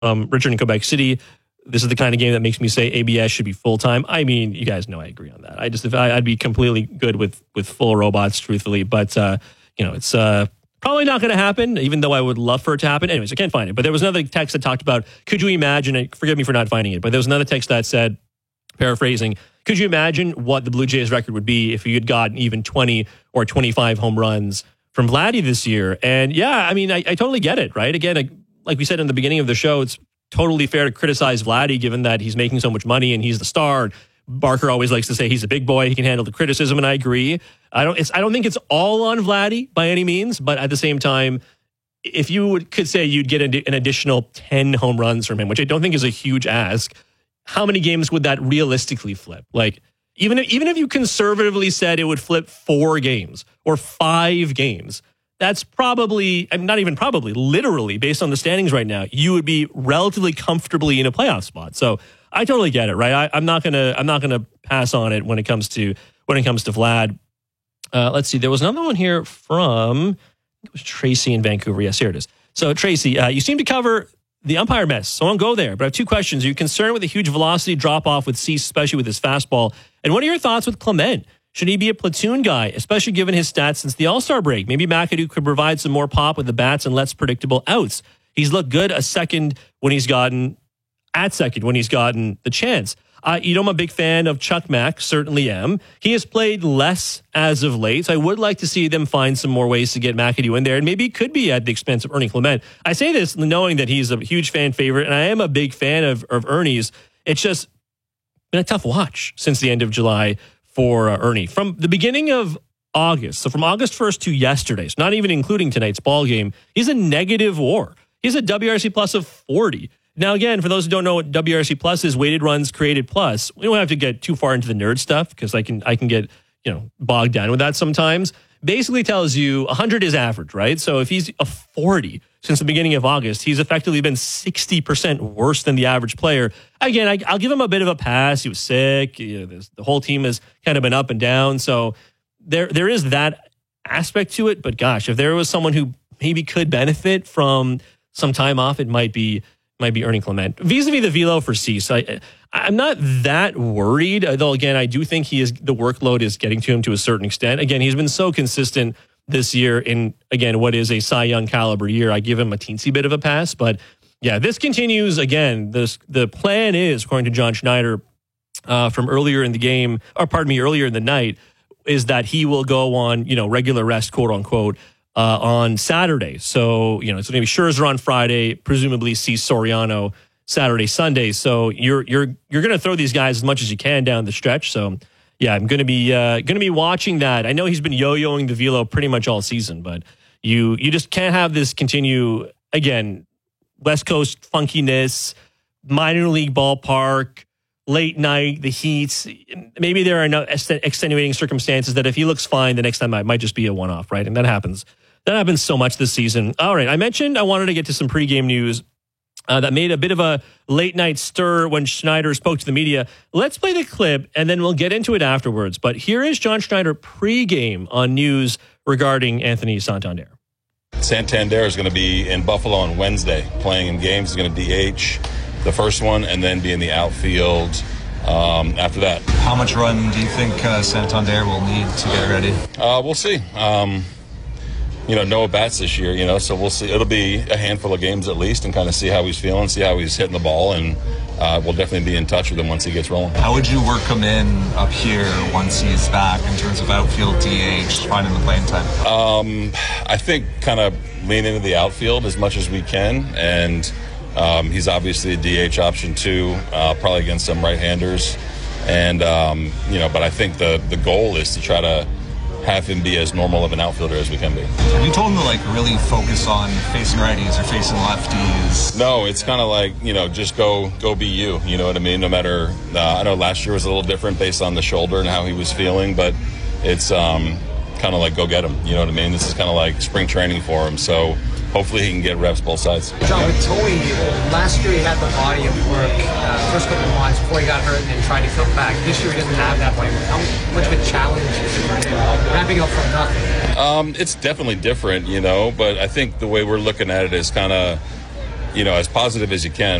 Richard in Quebec City. This is the kind of game that makes me say ABS should be full-time. I mean, you guys know I agree on that. I'd be completely good with full robots, truthfully. But, it's probably not going to happen, even though I would love for it to happen. Anyways, I can't find it. But there was another text that talked about, could you imagine it? Forgive me for not finding it. But there was another text that said, paraphrasing, could you imagine what the Blue Jays record would be if you had gotten even 20 or 25 home runs from Vladdy this year? And yeah, I mean, I totally get it, right? Again, like we said in the beginning of the show, it's totally fair to criticize Vladdy given that he's making so much money and he's the star. Barker always likes to say he's a big boy. He can handle the criticism, and I agree. I don't think it's all on Vladdy by any means, but at the same time, if you could say you'd get an additional 10 home runs from him, which I don't think is a huge ask, how many games would that realistically flip? Like, even if you conservatively said it would flip 4 games or 5 games, that's probably, not even probably, literally, based on the standings right now, you would be relatively comfortably in a playoff spot. So I totally get it, right? I'm not gonna pass on it when it comes to Vlad. Let's see. There was another one here from, it was Tracy in Vancouver. Yes, here it is. So Tracy, you seem to cover the umpire mess, so I won't go there. But I have 2 questions. Are you concerned with the huge velocity drop off with Cease, especially with his fastball? And what are your thoughts with Clement? Should he be a platoon guy, especially given his stats since the All-Star break? Maybe McAdoo could provide some more pop with the bats and less predictable outs. He's looked good at second when he's gotten the chance. I'm a big fan of Chuck Mack, certainly am. He has played less as of late, so I would like to see them find some more ways to get McAdoo in there, and maybe it could be at the expense of Ernie Clement. I say this knowing that he's a huge fan favorite, and I am a big fan of Ernie's. It's just been a tough watch since the end of July for Ernie. From the beginning of August, so from August 1st to yesterday, so not even including tonight's ball game, he's a negative WAR. He's a WRC plus of 40. Now, again, for those who don't know what WRC plus is, weighted runs created plus. We don't have to get too far into the nerd stuff because I can get bogged down with that sometimes. Basically tells you 100 is average, right? So if he's a 40 since the beginning of August, he's effectively been 60% worse than the average player. Again, I'll give him a bit of a pass. He was sick. The whole team has kind of been up and down. So there is that aspect to it. But gosh, if there was someone who maybe could benefit from some time off, it might be Ernie Clement. Vis-a-vis the velo for Cease, I'm not that worried, though again, I do think the workload is getting to him to a certain extent. Again, he's been so consistent this year in, again, what is a Cy Young caliber year. I give him a teensy bit of a pass, but yeah, this continues. Again, the plan is, according to John Schneider, from earlier in the night, is that he will go on, regular rest, quote unquote, on Saturday. So, it's going to be Scherzer on Friday, presumably Cease, Soriano Saturday, Sunday. So you're going to throw these guys as much as you can down the stretch. So yeah, I'm going to be watching that. I know he's been yo-yoing the velo pretty much all season, but you just can't have this continue. Again, West Coast funkiness, minor league ballpark, late night, the heat. Maybe there are no extenuating circumstances that if he looks fine, the next time it might just be a one-off, right? And that happens. That happens so much this season. All right, I mentioned I wanted to get to some pregame news that made a bit of a late night stir when Schneider spoke to the media. Let's play the clip, and then we'll get into it afterwards. But here is John Schneider pregame on news regarding Anthony Santander. Santander is going to be in Buffalo on Wednesday, playing in games. He's going to DH the first one and then be in the outfield after that. How much run do you think Santander will need to get ready? We'll see. No bats this year, so we'll see. It'll be a handful of games at least and kind of see how he's feeling, see how he's hitting the ball, and we'll definitely be in touch with him once he gets rolling. How would you work him in up here once he's back in terms of outfield, DH, finding the playing time? I think kind of lean into the outfield as much as we can, and he's obviously a DH option too, probably against some right-handers, and but I think the goal is to try to have him be as normal of an outfielder as we can be. Have you told him to really focus on facing righties or facing lefties? No, it's kind of like, just go be you. You know what I mean? No matter, I know last year was a little different based on the shoulder and how he was feeling, but it's kind of like go get him. You know what I mean? This is kind of like spring training for him. So hopefully he can get reps both sides. John, with Toey, last year he had the body of work first couple of months before he got hurt and then tried to come back. This year he doesn't have that body of work. How much of a challenge is it for him ramping up from nothing? It's definitely different, but I think the way we're looking at it is kind of you know, as positive as you can.